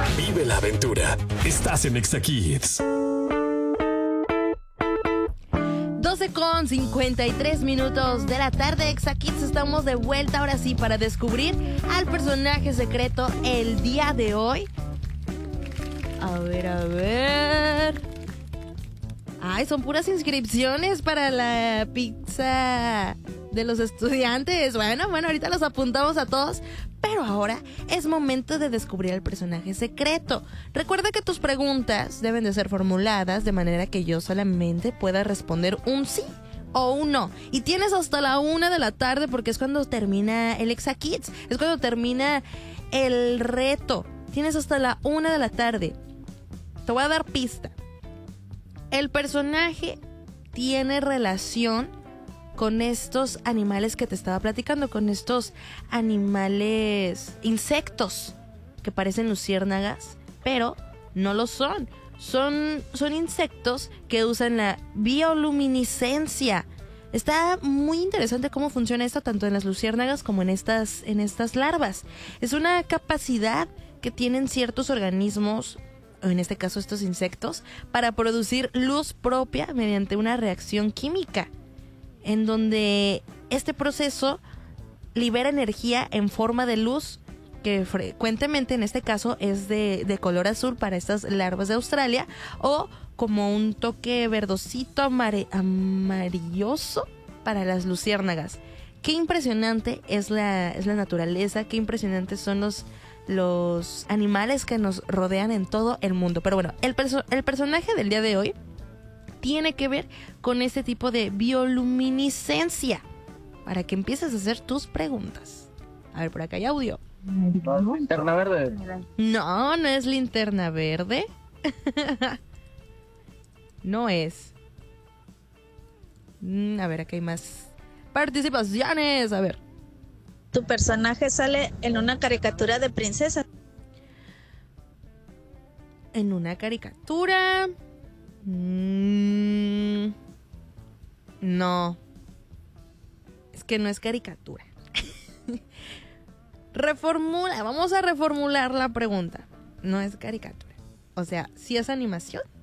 Vive la aventura. Estás en Exa Kids. 12:53 de la tarde, Exa Kids. Estamos de vuelta ahora sí para descubrir al personaje secreto el día de hoy. A ver. Ay, son puras inscripciones para la pizza de los estudiantes. Bueno, ahorita los apuntamos a todos. Pero ahora es momento de descubrir al personaje secreto. Recuerda que tus preguntas deben de ser formuladas de manera que yo solamente pueda responder un sí o un no. Y tienes hasta la 1 de la tarde porque es cuando termina el Exa Kids. Es cuando termina el reto. Tienes hasta la 1 de la tarde. Te voy a dar pista. El personaje tiene relación con estos animales que te estaba platicando, con estos animales, insectos que parecen luciérnagas, pero no lo son. Son insectos que usan la bioluminiscencia. Está muy interesante cómo funciona esto tanto en las luciérnagas como en estas larvas. Es una capacidad que tienen ciertos organismos, o en este caso estos insectos, para producir luz propia mediante una reacción química, en donde este proceso libera energía en forma de luz, que frecuentemente en este caso es de color azul para estas larvas de Australia, o como un toque verdosito amarilloso para las luciérnagas. Qué impresionante es la naturaleza, qué impresionantes son los animales que nos rodean en todo el mundo. Pero bueno, el personaje del día de hoy tiene que ver con este tipo de bioluminiscencia, para que empieces a hacer tus preguntas. A ver, por acá hay audio. Linterna verde. No es linterna verde. No es. A ver, acá hay más participaciones. A ver. Tu personaje sale en una caricatura de princesa. En una caricatura. No. Es que no es caricatura. Vamos a reformular la pregunta. No es caricatura. O sea, sí es animación,